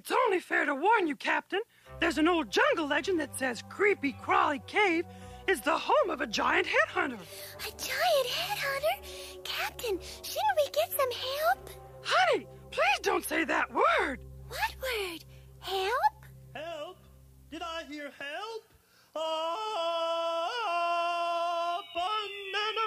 It's only fair to warn you, Captain. There's an old jungle legend that says Creepy Crawly Cave is the home of a giant headhunter. A giant headhunter? Captain, shouldn't we get some help? Honey, please don't say that word. What word? Help? Help? Did I hear help? Oh, Banana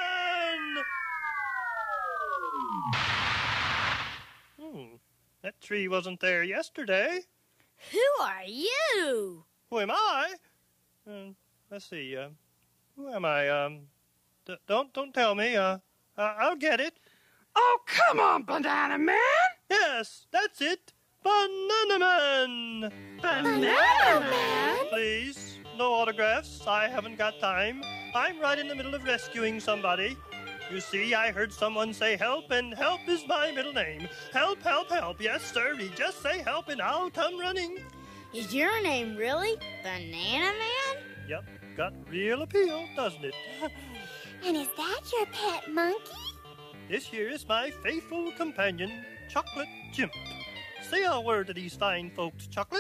Man! That tree wasn't there yesterday. Who are you? Who am I? Let's see. Who am I? Don't tell me. I'll get it. Oh, come on, Banana Man. Yes, that's it. Banana Man. Banana Man? Please, no autographs. I haven't got time. I'm right in the middle of rescuing somebody. You see, I heard someone say help, and help is my middle name. Help, help, help. Yes, sir. Just say help, and I'll come running. Is your name really Banana Man? Yep, got real appeal, doesn't it? And is that your pet monkey? This here is my faithful companion, Chocolate Chimp. Say a word to these fine folks, Chocolate.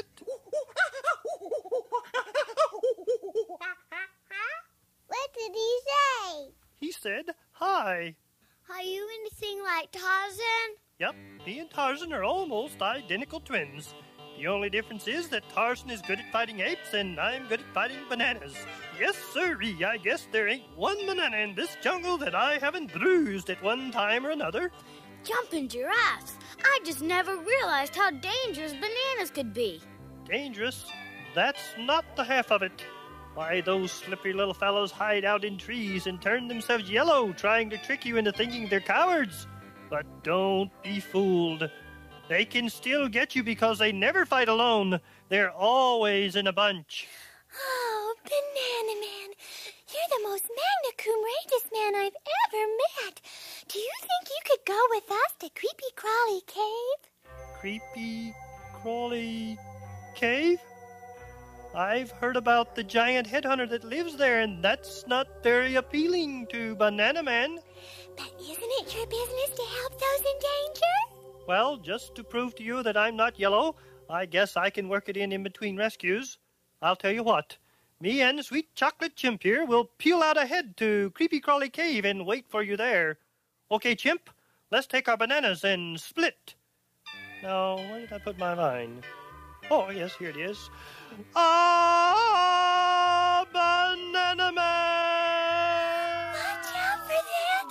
What did he say? He said, hi. Are you anything like Tarzan? Yep, he and Tarzan are almost identical twins. The only difference is that Tarzan is good at fighting apes and I'm good at fighting bananas. Yes, sirree, I guess there ain't one banana in this jungle that I haven't bruised at one time or another. Jumping giraffes. I just never realized how dangerous bananas could be. Dangerous? That's not the half of it. Why, those slippery little fellows hide out in trees and turn themselves yellow, trying to trick you into thinking they're cowards. But don't be fooled. They can still get you because they never fight alone. They're always in a bunch. Oh, Banana Man, you're the most magna cum greatest man I've ever met. Do you think you could go with us to Creepy Crawly Cave? Creepy Crawly Cave? I've heard about the giant headhunter that lives there, and that's not very appealing to Banana Man. But isn't it your business to help those in danger? Well, just to prove to you that I'm not yellow, I guess I can work it in between rescues. I'll tell you what. Me and Sweet Chocolate Chimp here will peel out ahead to Creepy Crawly Cave and wait for you there. Okay, Chimp, let's take our bananas and split. Now, where did I put my line? Oh, yes, here it is. Ah, Banana Man! Watch out for that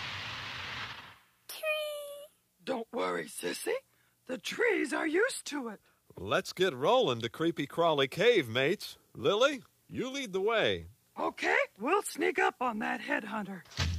tree. Don't worry, Sissy. The trees are used to it. Let's get rolling to Creepy Crawly Cave, mates. Lily, you lead the way. Okay, we'll sneak up on that headhunter.